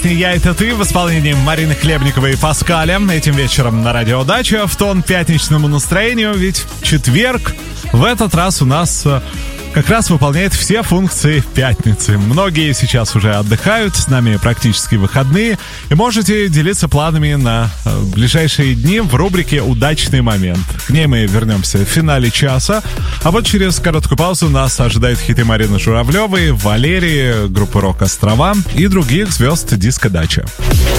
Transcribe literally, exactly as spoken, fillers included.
«Я — это ты» в исполнении Марины Хлебниковой и Паскаля. Этим вечером на Радио Дача в тон пятничному настроению, ведь четверг в этот раз у нас как раз выполняет все функции пятницы. Многие сейчас уже отдыхают, с нами практически выходные, и можете делиться планами на ближайшие дни в рубрике «Удачный момент». К ней мы вернемся в финале часа, а вот через короткую паузу нас ожидают хиты Марины Журавлевой, Валерии, группы «Рок Острова» и других звезд диско-дача.